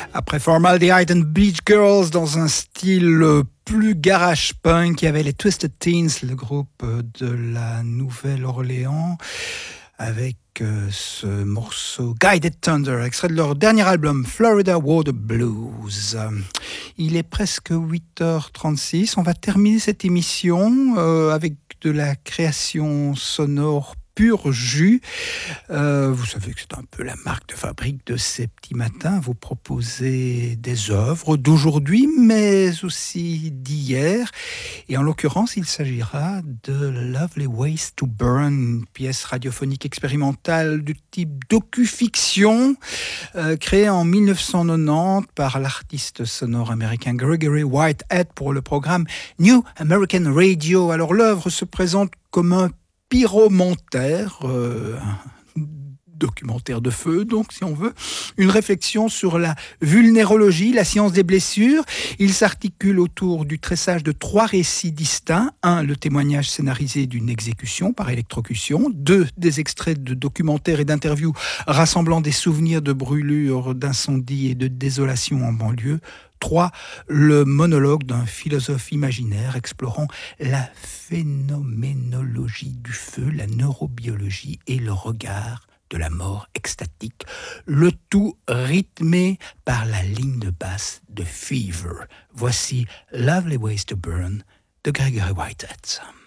Après Formaldehyde and Beach Girls, dans un style plus garage punk, il y avait les Twisted Teens, le groupe de la Nouvelle-Orléans, avec ce morceau Guided Thunder, extrait de leur dernier album Florida Water Blues. Il est presque 8h36. On va terminer cette émission avec de la création sonore pur jus. Vous savez que c'est un peu la marque de fabrique de ces petits matins. Vous proposez des œuvres d'aujourd'hui, mais aussi d'hier. Et en l'occurrence, il s'agira de Lovely Ways to Burn, une pièce radiophonique expérimentale du type docu-fiction, créée en 1990 par l'artiste sonore américain Gregory Whitehead pour le programme New American Radio. Alors l'œuvre se présente comme un pyromantère, documentaire de feu, donc, si on veut, une réflexion sur la vulnérologie, la science des blessures. Il s'articule autour du tressage de 3 récits distincts. 1, le témoignage scénarisé d'une exécution par électrocution. 2, des extraits de documentaires et d'interviews rassemblant des souvenirs de brûlures, d'incendies et de désolation en banlieue. 3, le monologue d'un philosophe imaginaire explorant la phénoménologie du feu, la neurobiologie et le regard de la mort extatique, le tout rythmé par la ligne de basse de Fever. Voici Lovely Ways to Burn de Gregory Whitehead.